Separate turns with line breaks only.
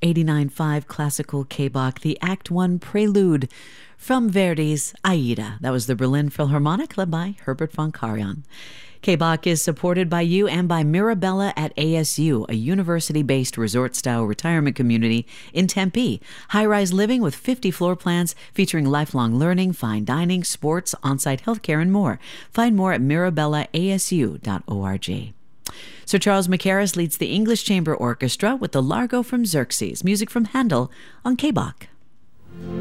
89.5 Classical K-Bach, the Act 1 Prelude from Verdi's Aida. That was the Berlin Philharmonic, led by Herbert von Karajan. K-Bach is supported by you and by Mirabella at ASU, a university-based resort-style retirement community in Tempe. High-rise living with 50 floor plans featuring lifelong learning, fine dining, sports, on-site healthcare, and more. Find more at mirabellaasu.org. Sir Charles Mackerras leads the English Chamber Orchestra with the Largo from Xerxes, music from Handel on K-Bach.